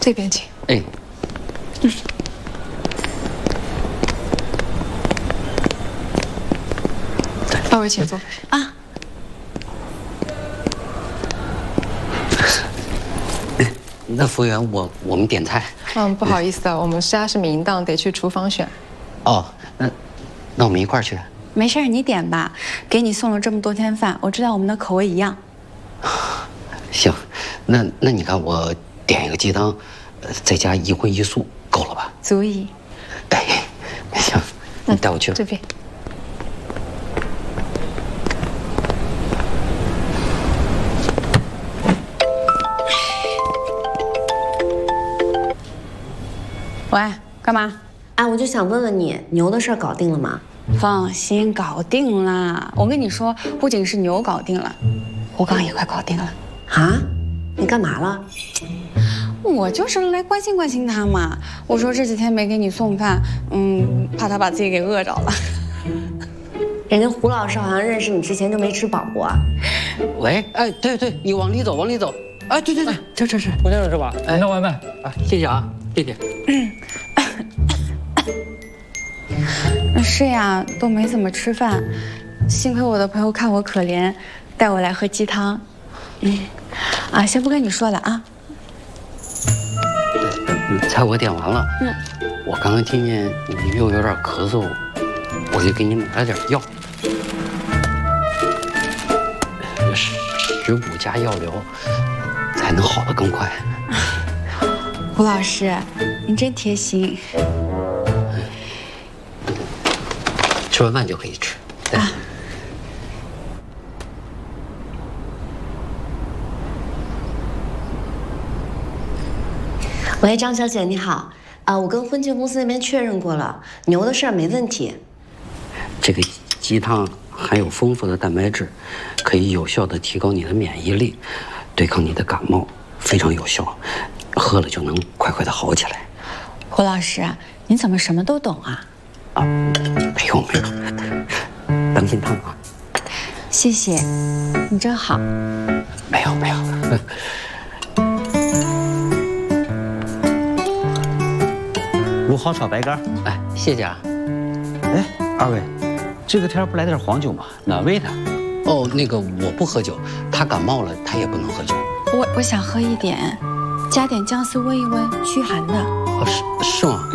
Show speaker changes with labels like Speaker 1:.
Speaker 1: 这边请。
Speaker 2: 哎，
Speaker 1: 二位请坐啊。
Speaker 2: 那服务员，我们点菜。
Speaker 1: 不好意思啊，我们虾是明档，得去厨房选。
Speaker 2: 哦，那我们一块儿去。
Speaker 3: 没事，你点吧。给你送了这么多天饭，我知道我们的口味一样。
Speaker 2: 行，那你看我点一个鸡汤，再加一荤一素，够了吧？
Speaker 3: 足以。
Speaker 2: 哎，行，你带我去。
Speaker 1: 这边。
Speaker 3: 喂，干嘛？
Speaker 4: 哎，我就想问问你，牛的事儿搞定了吗？
Speaker 3: 放心，搞定了。我跟你说，不仅是牛搞定了，吴刚也快搞定了。
Speaker 4: 啊？你干嘛了？
Speaker 3: 我就是来关心关心他嘛。我说这几天没给你送饭，怕他把自己给饿着了。
Speaker 4: 人家胡老师好像认识你之前就没吃饱过。
Speaker 2: 喂，哎，对，你往里走，往里走。哎，对，这，
Speaker 5: 不见了是吧？
Speaker 2: 哎，
Speaker 5: 拿外卖
Speaker 2: 啊，谢谢啊，谢谢。
Speaker 3: 是呀，都没怎么吃饭，幸亏我的朋友看我可怜，带我来喝鸡汤。先不跟你说了啊。
Speaker 2: 菜我点完了。我刚刚听见你又有点咳嗽，我就给你买了点药。食补加药疗，才能好得更快。
Speaker 3: 胡老师，您真贴心。
Speaker 2: 吃完饭就可以吃。
Speaker 3: 啊。
Speaker 4: 喂，张小姐，你好。我跟婚庆公司那边确认过了，牛的事儿没问题。
Speaker 2: 这个鸡汤含有丰富的蛋白质，可以有效的提高你的免疫力，对抗你的感冒，非常有效。喝了就能快快的好起来。
Speaker 3: 胡老师，您怎么什么都懂啊？
Speaker 2: 没有，当心烫啊！
Speaker 3: 谢谢，你真好。
Speaker 2: 没有。
Speaker 6: 5号炒白干。
Speaker 2: 哎，谢谢啊。
Speaker 6: 哎，二位，这个天不来点黄酒吗？暖胃的。
Speaker 2: 哦，那个我不喝酒，他感冒了，他也不能喝酒。
Speaker 3: 我想喝一点，加点姜丝温一温，驱寒的。
Speaker 2: 哦，是吗？